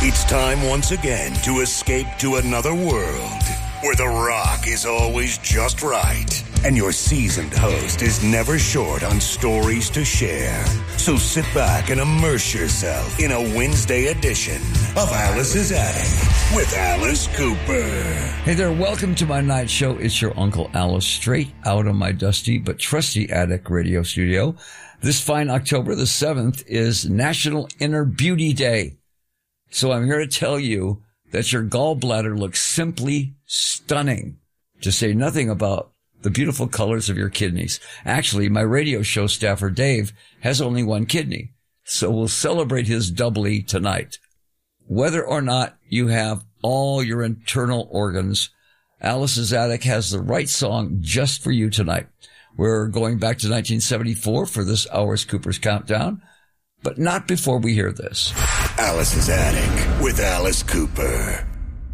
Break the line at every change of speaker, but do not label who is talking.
It's time once again to escape to another world where The Rock is always just right. And your seasoned host is never short on stories to share. So sit back and immerse yourself in a Wednesday edition of Alice's Attic with Alice Cooper.
Hey there, welcome to my night show. It's your Uncle Alice, straight out of my dusty but trusty attic radio studio. This fine October the 7th is National Inner Beauty Day. So I'm here to tell you that your gallbladder looks simply stunning, to say nothing about the beautiful colors of your kidneys. Actually, my radio show staffer, Dave, has only one kidney, so we'll celebrate his doubly tonight. Whether or not you have all your internal organs, Alice's Attic has the right song just for you tonight. We're going back to 1974 for this hour's Cooper's Countdown, but not before we hear this.
Alice's Attic with Alice Cooper.